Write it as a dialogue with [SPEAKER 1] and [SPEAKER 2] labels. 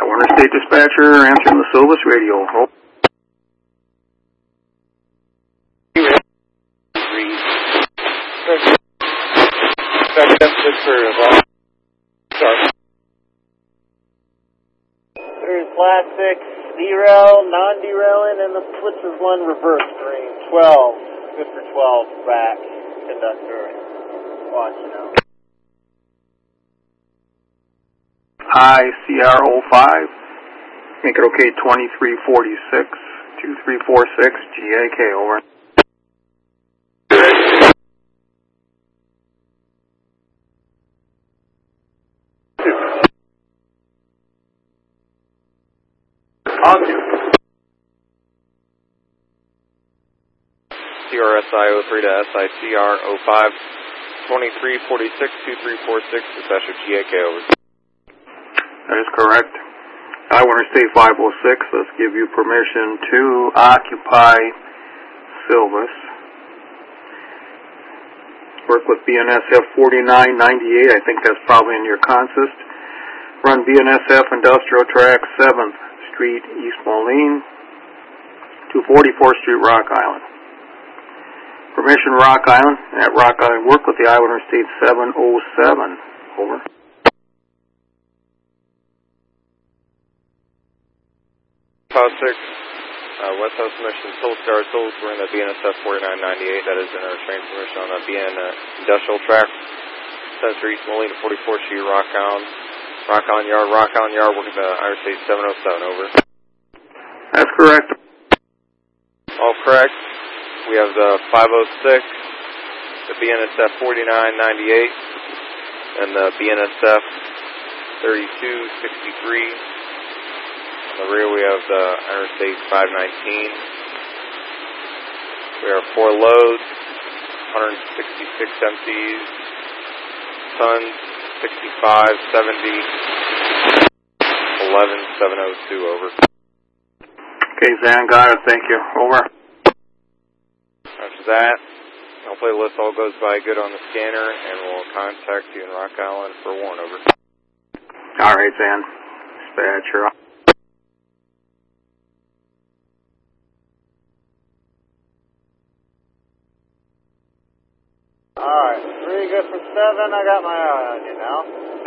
[SPEAKER 1] Warner State Dispatcher answering the Silvis radio. Oh.
[SPEAKER 2] There's flat 6, derail, non-derailing, and the switches 1 reverse green. 12, good for 12, back, conductor, watching out.
[SPEAKER 1] ICR05, make it okay, 2346, 2346, GAK, over.
[SPEAKER 3] CRSI 03 to SICR 05, 2346, 2346, dispatcher GAK, over.
[SPEAKER 1] That is correct. Warner State 506, let's give you permission to occupy Silvis. Work with BNSF 4998, I think that's probably in your consist. Run BNSF Industrial Track 7th Street, East Moline, to 44th Street, Rock Island. Permission Rock Island. At Rock Island, work with the Warner State 707, over.
[SPEAKER 3] Pause 6, West House Mission, Soul Star Souls, we're in the BNSF 4998, that is in our train permission on the BN Industrial Track, 7th Street, East Moline, 44th Street, Rock Island Yard, working the Irish State 707, over.
[SPEAKER 1] That's correct.
[SPEAKER 3] All correct. We have the 506, the BNSF 4998, and the BNSF 3263. On the rear we have the Interstate 519. We have 4 loads, 166 empties, tons, 65, 70, 11702, over.
[SPEAKER 1] Okay, Zan, got it, thank you, over.
[SPEAKER 3] After that, hopefully the list all goes by good on the scanner, and we'll contact you in Rock Island for a warrant, over.
[SPEAKER 1] All right, Zan. Dispatcher.
[SPEAKER 2] Alright, 3 good for 7, I got my eye on you now.